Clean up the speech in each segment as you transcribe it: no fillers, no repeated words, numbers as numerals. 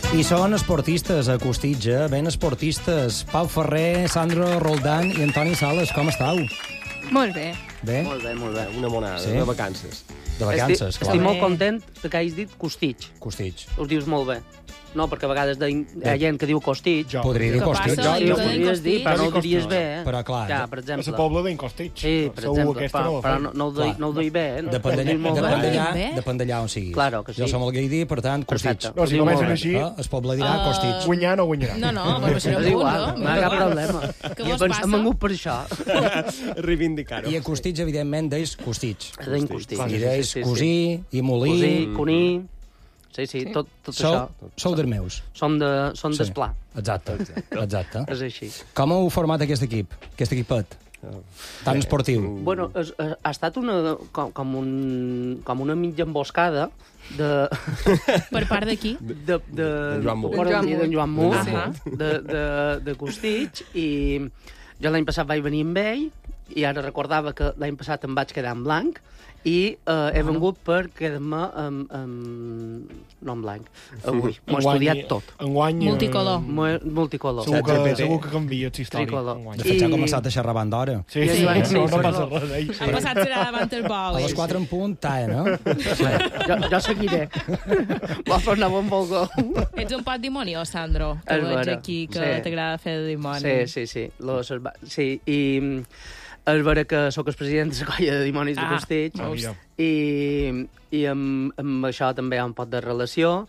I són esportistes a Costitja, ben esportistes. Pau Ferrer, Sandro Roldán i Antoni Sales, com estàu? Molt bé. Bé? Molt bé, molt bé. Una monada, Sí? de vacances. De vacances, clar. Estic molt content que hagis dit Costitx. Costitx. Us dius molt bé. No, perquè a vegades hi ha gent que diu Costitx. Podria dir Què Costitx. passa? Jo Jo ho podries dir, però no ho diries bé, eh? Però, clar, Ja, per És exemple. el poble d'en Costitx. Sí, per Segur exemple. aquesta no la Però fa. no ho duia bé, eh? Depèn Ho dius molt bé. depèn d'allà on siguis. Claro que sí. Jo som el Gaidí, per tant, Costitx. Perfecte. No, si Ho diu comencen molt així, El poble dirà Costitx. guanyar no guanyarà. No, però serà És un igual, punt, no hi ha cap problema. Què vos Hem passa? vengut per això. Reivindicar-ho. I a Costitx, evidentment, deis Costitx. Deim Costitx. I deis cosí i molí. Cosí, cuní... Sí, tot això. Sou dels meus. Som d'esplà. Exacte. És així. Com heu format aquest equip? Aquest equipet? Tan esportiu. Bueno, ha estat com una mitja emboscada de... Per part d'aquí? de Joan Mur. d'en Joan Mur, Ahà. de Costitx, i jo l'any passat vaig venir amb ell, i ara recordava que l'any passat em vaig quedar en blanc, i he vengut per quedar-me no en blanc. Avui m'ho he estudiat tot. Enguany... Multicolor. Multicolor. Segur que canvia el històric. Tricolor. Enguany. De fet, ja ha I- començat a xerrar abans d'hora. Sí, Sí, no però- passa res. Han passat serà davant el A bou. les 4 en punt, talla, no? Jo seguiré. Vols fer una bon volgó? Ets un pot dimoniós, Sandro. Que És veig vera, aquí que sí. t'agrada fer de dimoni. Sí. Sí, i és vera que sóc el president de la colla de dimonis de Costitx, mira. i amb això també hi ha un pot de relació,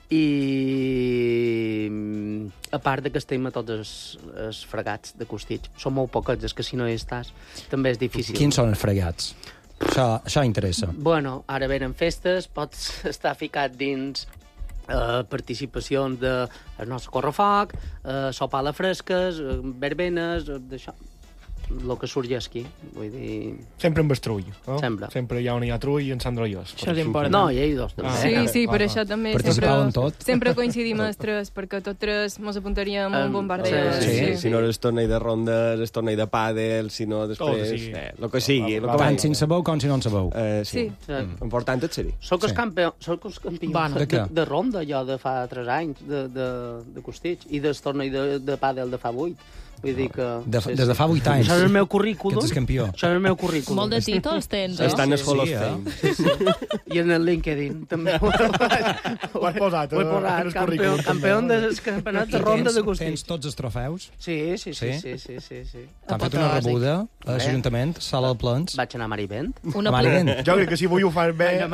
i a part de que estem a tots els fregats de Costitx. Són molt poquets, és que si no hi estàs també és difícil. Quins són els fregats? Això interessa. Bueno, ara venen festes, pots estar ficat dins participacions del nostre correfoc, sopar a la fresques, verbenes, d'això, el que surgi aquí, vull dir... Sempre amb el trull. No? Sempre hi ha on hi ha trull i en Sandro i jo. Això és important. No, i ells dos, també. Sí, per això també Participàveu en tot? sempre coincidim els tres, perquè tots tres mos apuntaríem a un bombardeo. Sí. Si no és torneig de rondes, és torneig de pàdel, si no després... El que sigui. Tant si en sabeu com si no en sabeu. Sí. Important és ser-hi. Soc el campió Bueno. De què? de ronda, jo, de fa 3 anys, de Costitx, i del torneig de pàdel de fa 8. Vull dir que... Des de fa 8 anys. Això és el meu currículum. Que ets campió. Això és el meu currículum. Molt de títols tens, Està en no? el Hall of Sí, Fame. I en el LinkedIn, també. Ho has posat, Ho he en posat, el currículum, campió també. dels campionats de ronda de Tens Costitx. tots els trofeus? Sí. T'han A fet una Potòsic. rebuda a l'Ajuntament, sala de plens. Vaig anar a Marivent. Una Amariment. Jo crec que si vull ho fas bé...